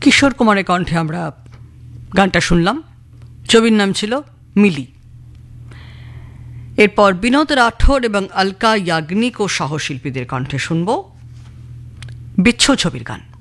কিশোর কুমারের কণ্ঠে আমরা গানটা শুনলাম। ছবির নাম ছিল মিলি। এরপর বিনোদ রাঠোর এবং অলকা ইয়াগনিক ও সহশিল্পীদের কণ্ঠে শুনব বিচ্ছু ছবির গান।